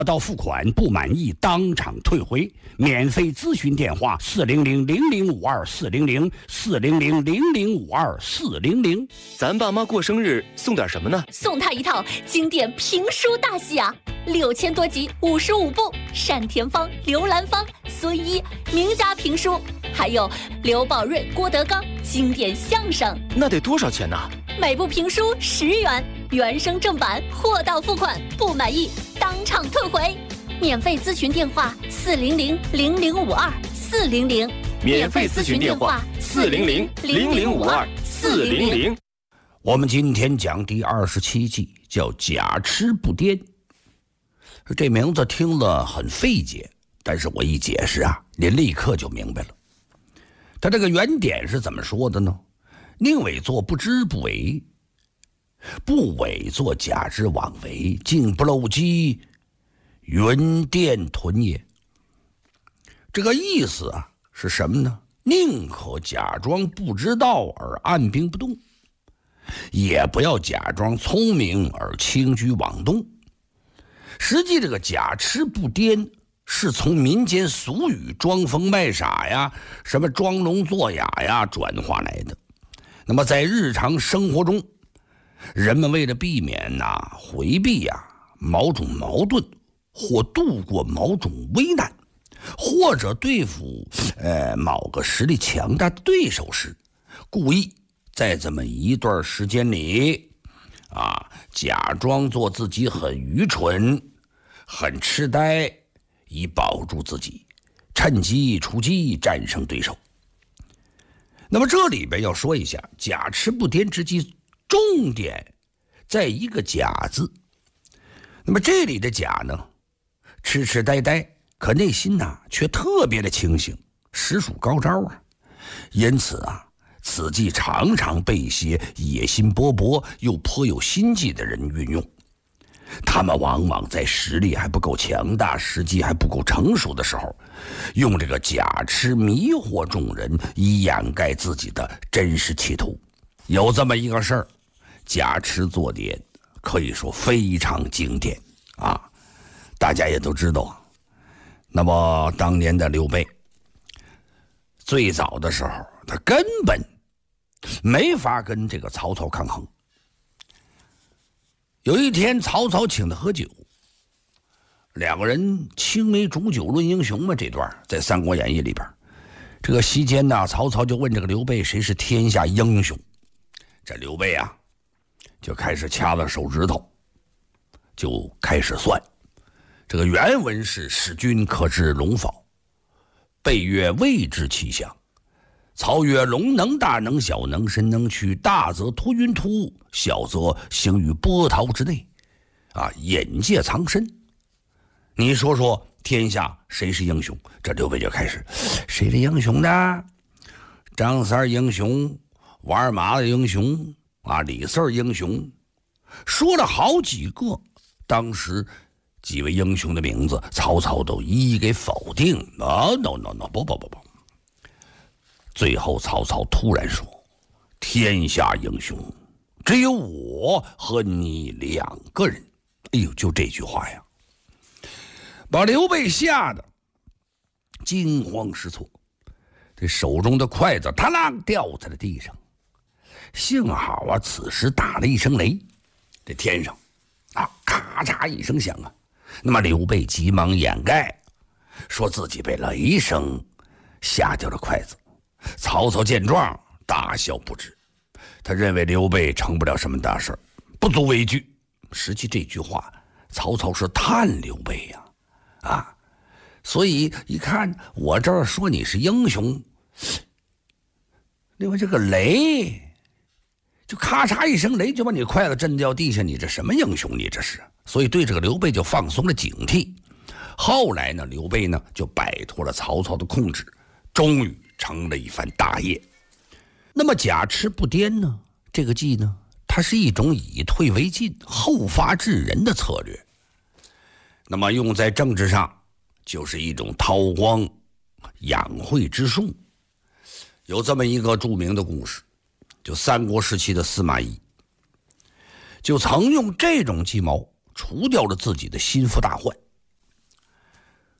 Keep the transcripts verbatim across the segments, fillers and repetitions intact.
到付款不满意当场退回，免费咨询电话四零零零零五二四零零四零零零零五二四零零。 咱爸妈过生日送点什么呢？ 送他一套经典评书大戏啊，六千多集，五十五部，单田芳、刘兰芳、孙一名家评书，还有刘宝瑞、郭德纲经典相声。 那得多少钱呢？ 每部评书十元，原声正版，货到付款，不满意当场退回。免费咨询电话四零零零零五二四零零， 免费咨询电话四零零零零五二四零零。 我们今天讲第二十七集，叫假痴不癫。这名字听了很费解，但是我一解释啊，您立刻就明白了。他这个原点是怎么说的呢？宁伪作不知不为，不伪作假之妄为，竟不漏机，云电屯也。这个意思啊是什么呢？宁可假装不知道而按兵不动，也不要假装聪明而轻举妄动。实际这个假痴不癫是从民间俗语装疯卖傻呀，什么装聋作哑呀转化来的。那么在日常生活中，人们为了避免呐、啊、回避呀、啊、某种矛盾，或度过某种危难，或者对付呃某个实力强大的对手时，故意在这么一段时间里啊，假装做自己很愚蠢、很痴呆，以保住自己，趁机出击，战胜对手。那么这里边要说一下，假痴不癫之计，重点在一个假字。那么这里的假呢，痴痴呆呆，可内心呐、啊、却特别的清醒，实属高招啊。因此啊，此计常常被一些野心勃勃又颇有心计的人运用。他们往往在实力还不够强大，时机还不够成熟的时候，用这个假痴迷惑众人，以掩盖自己的真实企图。有这么一个事儿，假痴作癫，可以说非常经典啊，大家也都知道。那么当年的刘备，最早的时候，他根本没法跟这个曹操抗衡。有一天，曹操请他喝酒，两个人青梅煮酒论英雄嘛，这段在《三国演义》里边。这个席间呢，曹操就问这个刘备谁是天下英雄。这刘备啊，就开始掐了手指头，就开始算。这个原文是：使君可知龙否？备曰：未知其详。曹曰：龙能大能小，能伸能屈，大则突云突雾，小则行于波涛之内，啊，眼界藏身。你说说天下谁是英雄？这刘备就开始，谁的英雄呢？张三英雄，玩马的英雄啊，李四英雄，说了好几个。当时几位英雄的名字，曹操都一一给否定。no no no no 不不不不。最后曹操突然说：天下英雄只有我和你两个人。哎呦，就这句话呀，把刘备吓得惊慌失措，这手中的筷子啪啦掉在了地上。幸好啊，此时打了一声雷，这天上啊咔嚓一声响啊。那么刘备急忙掩盖，说自己被雷声吓掉了筷子。曹操见状大笑不止，他认为刘备成不了什么大事，不足为惧。实际这句话，曹操是探刘备呀，啊，所以一看我这儿说你是英雄，另外这个雷，就咔嚓一声雷就把你筷子震掉地下，你这什么英雄？你这是，所以对这个刘备就放松了警惕。后来呢，刘备呢就摆脱了曹操的控制，终于成了一番大业。那么假痴不癫呢，这个计呢，它是一种以退为进、后发制人的策略。那么用在政治上，就是一种韬光养晦之术。有这么一个著名的故事，就三国时期的司马懿，就曾用这种计谋除掉了自己的心腹大患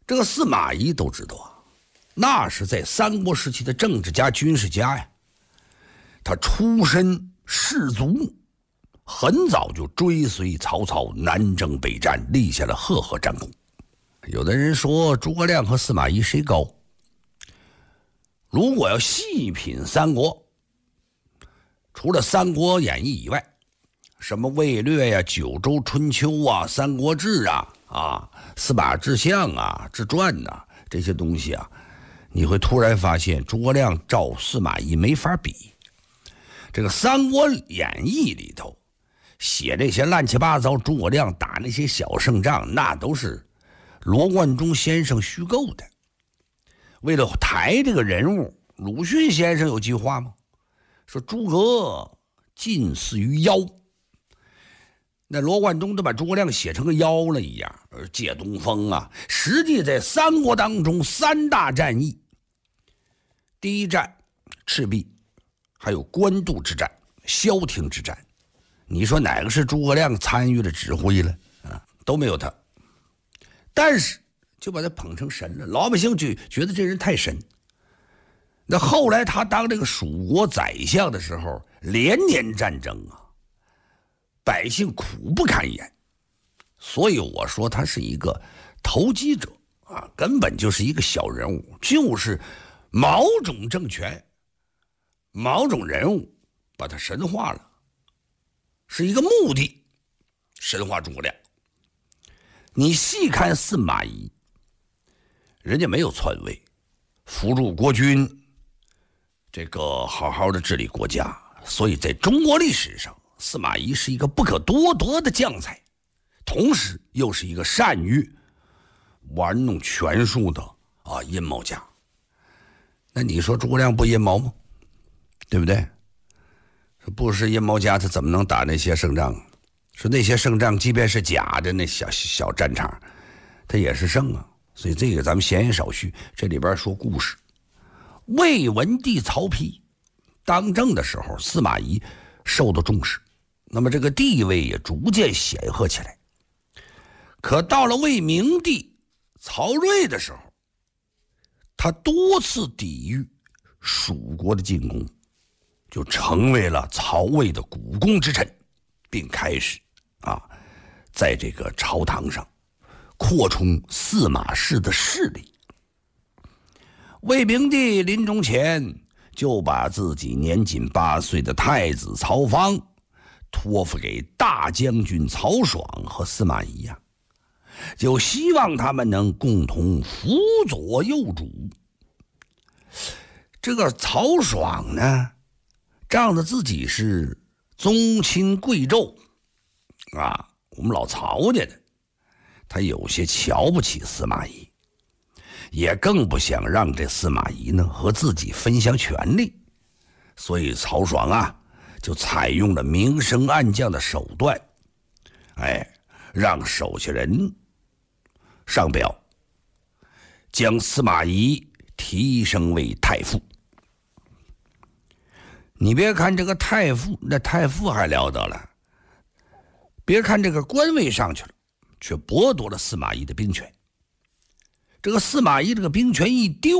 这个司马懿都知道啊，那是在三国时期的政治家、军事家呀。他出身士族，很早就追随曹操南征北战，立下了赫赫战功。有的人说诸葛亮和司马懿谁高？如果要细品三国，除了《三国演义》以外，什么魏略呀、九州春秋啊、三国志啊、啊司马志向啊、志传呐、啊、这些东西啊，你会突然发现诸葛亮照司马懿没法比。这个《三国演义》里头写这些乱七八糟，诸葛亮打那些小胜仗，那都是罗贯中先生虚构的。为了抬这个人物，鲁迅先生有句话吗？说诸葛近似于妖。那罗贯中都把诸葛亮写成个妖了一样，借东风啊。实际在三国当中，三大战役，第一战赤壁，还有官渡之战、萧亭之战，你说哪个是诸葛亮参与了指挥了啊？都没有他。但是就把他捧成神了，老百姓就觉得这人太神。那后来他当这个蜀国宰相的时候，连年战争啊，百姓苦不堪言。所以我说他是一个投机者啊，根本就是一个小人物，就是某种政权、某种人物把他神化了，是一个目的，神化诸葛亮。你细看司马懿，人家没有篡位，扶助国君，这个好好的治理国家，所以在中国历史上，司马懿是一个不可多得的将才，同时又是一个善于玩弄权术的啊阴谋家。那你说诸葛亮不阴谋吗？对不对？不是阴谋家，他怎么能打那些胜仗？说那些胜仗即便是假的，那小小战场他也是胜啊。所以这个咱们闲言少叙，这里边说故事。魏文帝曹丕当政的时候，司马懿受到重视，那么这个地位也逐渐显赫起来。可到了魏明帝曹睿的时候，他多次抵御蜀国的进攻，就成为了曹魏的股肱之臣，并开始啊，在这个朝堂上扩充司马氏的势力。魏明帝临终前就把自己年仅八岁的太子曹芳托付给大将军曹爽和司马懿呀、啊，就希望他们能共同辅佐幼主。这个曹爽呢，仗着自己是宗亲贵胄啊，我们老曹家的，他有些瞧不起司马懿，也更不想让这司马懿呢和自己分享权力，所以曹爽啊就采用了明升暗降的手段，哎，让手下人上表，将司马懿提升为太傅。你别看这个太傅，那太傅还了得了，别看这个官位上去了，却剥夺了司马懿的兵权。这个司马懿这个兵权一丢，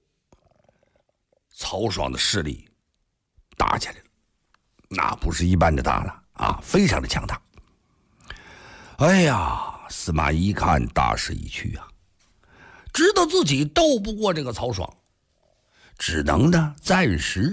曹爽的势力打起来了，那不是一般的大了啊，非常的强大。哎呀，司马懿一看大势已去啊，知道自己斗不过这个曹爽，只能呢暂时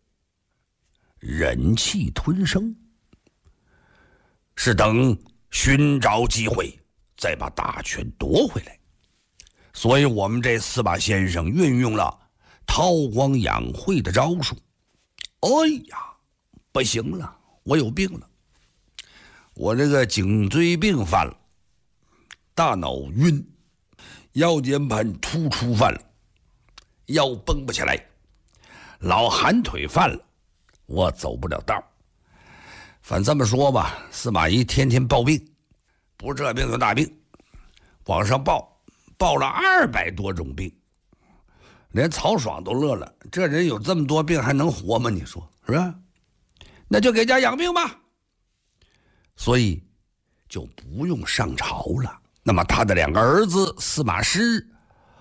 忍气吞声，是等寻找机会再把大权夺回来。所以我们这司马先生运用了韬光养晦的招数。哎呀，不行了，我有病了，我这个颈椎病犯了，大脑晕，腰间盘突出犯了，腰绷不起来，老寒腿犯了，我走不了道。反正这么说吧，司马懿天天报病，不是这病就那病，往上报报了二百多种病，连曹爽都乐了，这人有这么多病还能活吗？你说是吧？那就给家养病吧。所以就不用上朝了。那么他的两个儿子司马师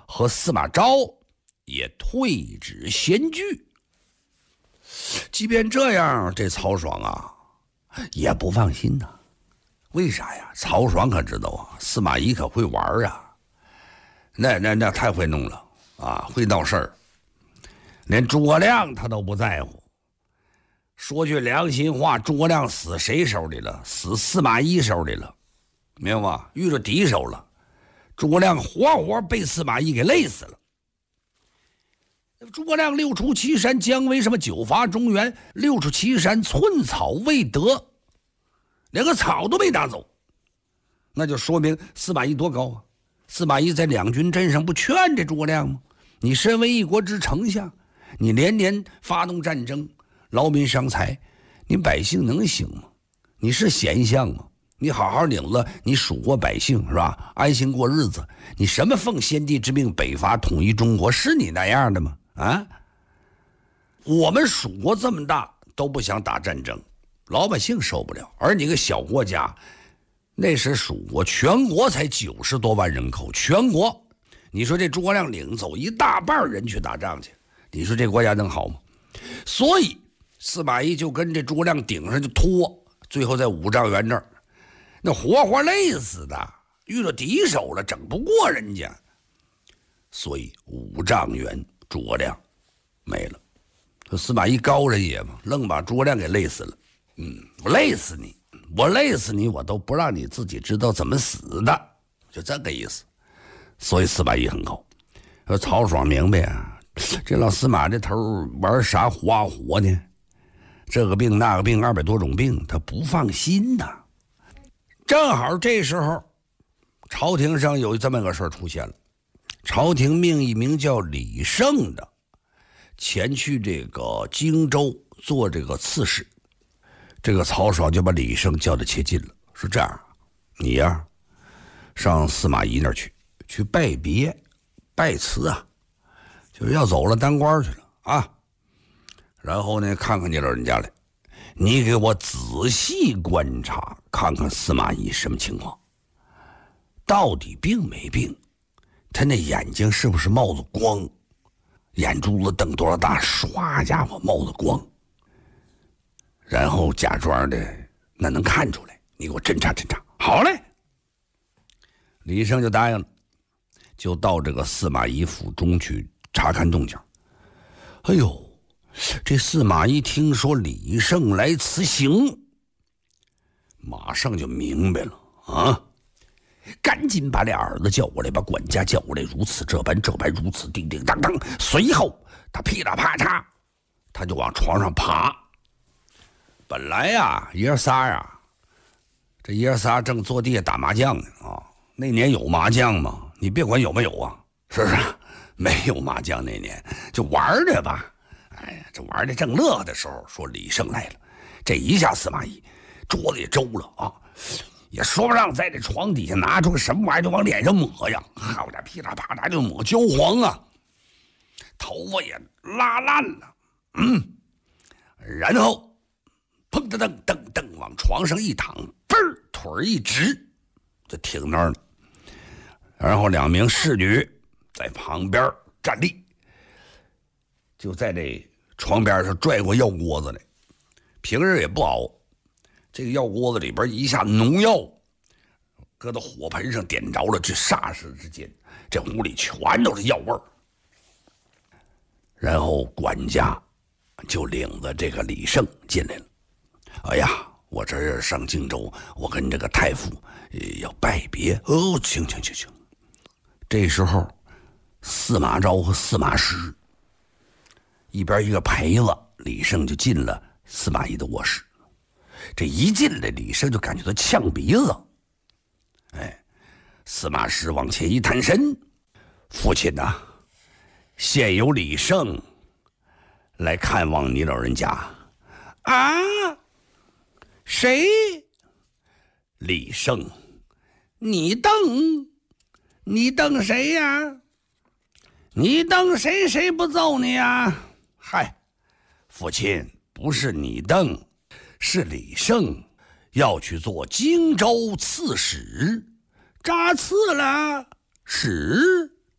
和司马昭也退止闲居。即便这样，这曹爽啊也不放心呐、啊。为啥呀？曹爽可知道啊，司马懿可会玩啊，那那那太会弄了啊，会闹事儿。连诸葛亮他都不在乎。说句良心话，诸葛亮死谁手里了？死司马懿手里了，明白吗？遇着敌手了，诸葛亮活活被司马懿给累死了。诸葛亮六出祁山，姜维什么九伐中原，六出祁山寸草未得，连个草都没拿走，那就说明司马懿多高啊！司马懿在两军阵上不劝这诸葛亮吗？你身为一国之丞相，你连年发动战争，劳民伤财，你百姓能行吗？你是贤相吗？你好好领了你蜀国百姓是吧？安心过日子，你什么奉先帝之命北伐统一中国，是你那样的吗？啊！我们蜀国这么大都不想打战争，老百姓受不了，而你个小国家，那时蜀国全国才九十多万人口，全国，你说这诸葛亮领走一大半人去打仗去，你说这国家能好吗？所以司马懿就跟这诸葛亮顶上就拖，最后在五丈原这儿，那活活累死的，遇到敌手了，整不过人家，所以五丈原诸葛亮没了。这司马懿高人也嘛，愣把诸葛亮给累死了。嗯，我累死你，我累死你，我都不让你自己知道怎么死的，就这个意思。所以司马懿很高。说曹爽明白啊，这老司马这头玩啥花活呢？这个病那个病，二百多种病，他不放心呐。正好这时候，朝廷上有这么个事儿出现了。朝廷命一名叫李胜的前去这个荆州做这个刺史。这个曹爽就把李胜叫到切近了，说这样，你呀上司马懿那儿去，去拜别拜辞啊，就是要走了，当官去了啊。然后呢，看看你老人家来，你给我仔细观察，看看司马懿什么情况，到底病没病？他那眼睛是不是冒着光？眼珠子瞪多少大？唰家伙冒着光。然后假装的那能看出来，你给我侦查侦查。好嘞，李胜就答应了，就到这个司马懿府中去查看动静。哎呦，这司马懿听说李胜来辞行，马上就明白了啊！赶紧把俩儿子叫过来，把管家叫过来，如此这般这般，如此叮叮当当。随后他噼里啪嚓，他就往床上爬。本来呀，爷儿仨呀，这爷儿仨正坐地下打麻将呢啊。那年有麻将吗？你别管有没有啊，是不是？没有麻将那年，就玩的吧。哎呀，这玩的正乐呵的时候，说李胜来了，这一下司马懿桌子也周了啊。也说不上在这床底下拿出个什么玩意儿就往脸上抹呀，好家伙，噼里啪啦就抹焦黄啊，头发也拉烂了，嗯，然后砰噔噔噔噔往床上一躺，嘣儿腿一直就挺那儿了。然后两名侍女在旁边站立，就在这床边上拽过药锅子来，平日也不熬。这个药锅子里边一下农药搁到火盆上点着了，这霎时之间这屋里全都是药味儿。然后管家就领着这个李胜进来了。哎呀，我这是上荆州，我跟这个太傅要拜别。哦，行行行行。这时候司马昭和司马师一边一个陪子，李胜就进了司马懿的卧室。这一进来，李胜就感觉到呛鼻子。哎，司马师往前一探身，父亲呐、啊，现有李胜来看望你老人家。啊？谁？李胜。你瞪？你瞪谁呀？你瞪谁，谁不揍你呀？嗨，父亲，不是你瞪。是李胜要去做荆州刺史，扎刺了，史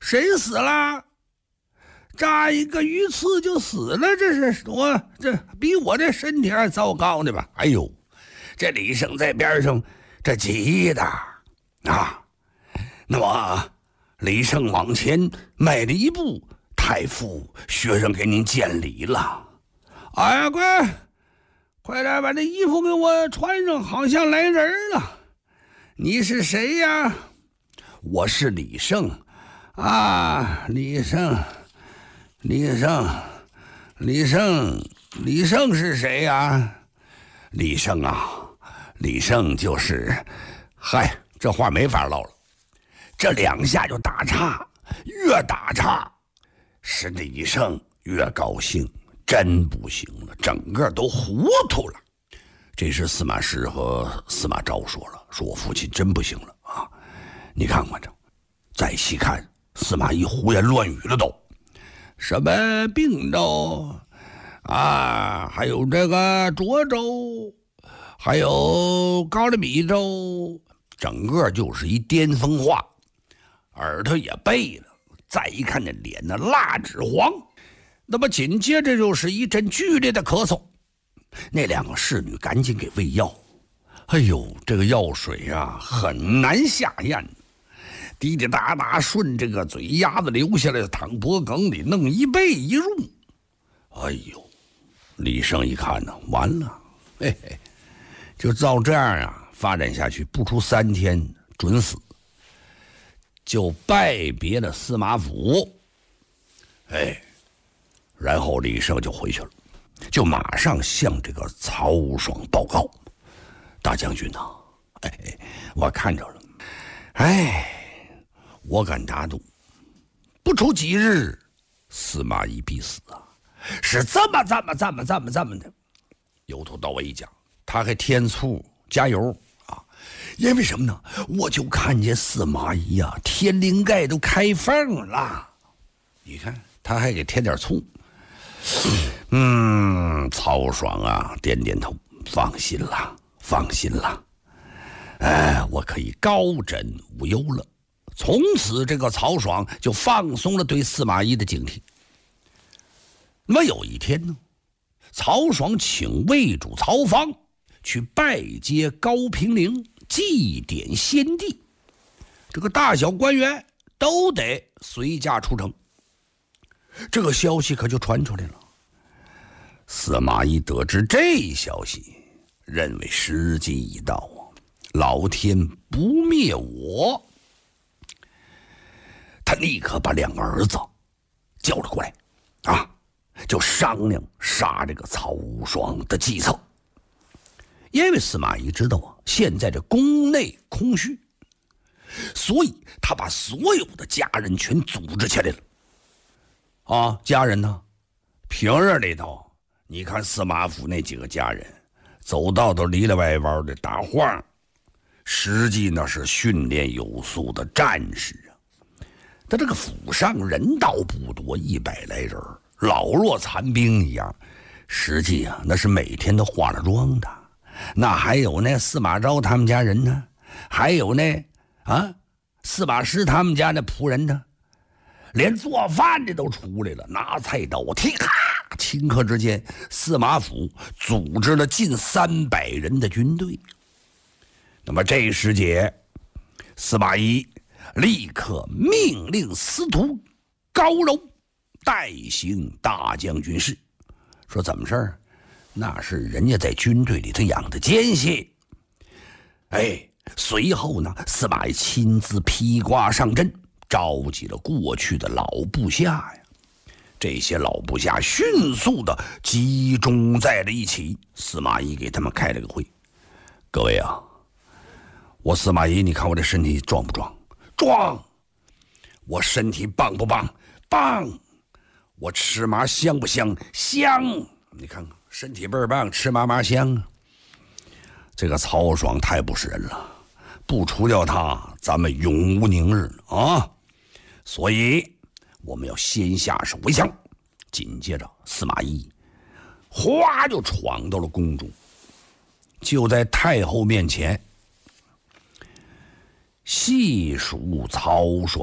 谁死了？扎一个鱼刺就死了，这是我这比我这身体还糟糕呢吧？哎呦，这李胜在边上这急的啊！那么李胜往前迈了一步，太傅，学生给您见礼了。哎呀，快快点把这衣服给我穿上，好像来人了。你是谁呀？我是李胜啊，李胜，李胜，李胜，李胜是谁呀？李胜啊，李胜就是，嗨，这话没法唠了。这两下就打岔，越打岔，使李胜越高兴，真不行了，整个都糊涂了。这时司马师和司马昭说了，说我父亲真不行了啊！你看看这，再细看，司马懿胡言乱语了都，什么并州啊，还有这个涿州，还有高丽米州，整个就是一颠风话，耳朵也背了。再一看那脸那蜡纸黄，那么紧接着就是一阵剧烈的咳嗽。那两个侍女赶紧给喂药，哎呦，这个药水啊很难下咽，滴滴答答顺这个嘴丫子流下来，淌脖梗里，弄一背一入。哎呦，李胜一看呢，完了，嘿嘿，就照这样啊发展下去，不出三天准死，就拜别了司马府。哎，然后李胜就回去了。就马上向这个曹爽报告，大将军呐、啊，哎，我看着了，哎，我敢打赌，不出几日，司马懿必死啊！是这么这么这么这么这么的，由头到尾一讲，他还添醋加油啊！因为什么呢？我就看见司马懿啊，天灵盖都开缝了，你看他还给添点醋。嗯，曹爽啊，点点头，放心了，放心了，哎，我可以高枕无忧了。从此，这个曹爽就放松了对司马懿的警惕。那么有一天呢，曹爽请魏主曹芳去拜接高平陵，祭奠先帝，这个大小官员都得随驾出城。这个消息可就传出来了。司马懿得知这消息，认为时机已到啊，老天不灭我。他立刻把两个儿子叫了过来，啊，就商量杀这个曹爽的计策。因为司马懿知道啊，现在这宫内空虚，所以他把所有的家人全组织起来了。啊，家人呢？平日里头，你看司马府那几个家人，走道都里里外外的打晃，实际那是训练有素的战士啊。他这个府上人倒不多，一百来人，老弱残兵一样。实际啊，那是每天都化了妆的。那还有那司马昭他们家人呢，还有那啊司马师他们家那仆人呢。连做饭的都出来了，拿菜刀，踢咔！顷刻之间，司马府组织了近三百人的军队。那么这时节，司马懿立刻命令司徒高柔代行大将军事，说怎么事儿？那是人家在军队里头养的奸细。哎，随后呢，司马懿亲自披挂上阵。召集了过去的老部下呀，这些老部下迅速的集中在了一起。司马懿给他们开了个会，各位啊，我司马懿，你看我这身体壮不壮？壮。我身体棒不棒？棒。我吃麻香不香？香。你看看，身体倍儿棒，吃麻麻香啊。这个曹爽太不是人了，不除掉他，咱们永无宁日啊！所以我们要先下手为强。紧接着，司马懿哗就闯到了宫中，就在太后面前细数曹爽